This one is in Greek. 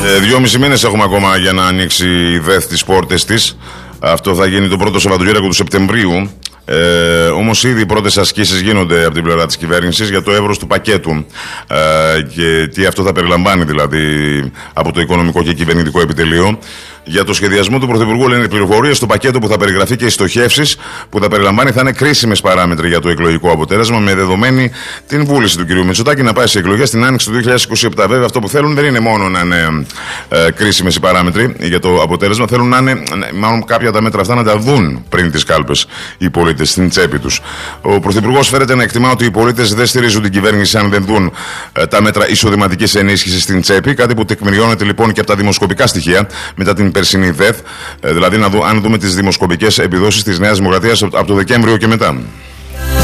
2,5 μήνες έχουμε ακόμα για να ανοίξει η ΔΕΘ τις πόρτες της. Αυτό θα γίνει το πρώτο Σαββατοκύριακο του Σεπτεμβρίου. Όμως ήδη οι πρώτες ασκήσεις γίνονται από την πλευρά της κυβέρνησης για το εύρος του πακέτου και τι αυτό θα περιλαμβάνει δηλαδή από το οικονομικό και κυβερνητικό επιτελείο. Για το σχεδιασμό του Πρωθυπουργού λένε οι πληροφορίες στο πακέτο που θα περιγραφεί και οι στοχεύσεις που θα περιλαμβάνει θα είναι κρίσιμες παράμετροι για το εκλογικό αποτέλεσμα, με δεδομένη την βούληση του κ. Μητσοτάκη να πάει σε εκλογές την άνοιξη του 2027. Βέβαια, αυτό που θέλουν δεν είναι μόνο να είναι κρίσιμες οι παράμετροι για το αποτέλεσμα, θέλουν να είναι, μάλλον κάποια τα μέτρα αυτά να τα δουν πριν τις κάλπες οι πολίτες στην τσέπη τους. Ο Πρωθυπουργός φέρεται να εκτιμά ότι οι πολίτες δεν στηρίζουν την κυβέρνηση αν δεν δουν τα μέτρα εισοδηματικής ενίσχυσης στην τσέπη, κάτι που τεκμηριώνεται λοιπόν και από τα δημοσκοπικά στοιχεία μετά την περσινή ΔΕΘ, δηλαδή αν δούμε τις δημοσκοπικές επιδόσεις της Νέας Δημοκρατίας από το Δεκέμβριο και μετά.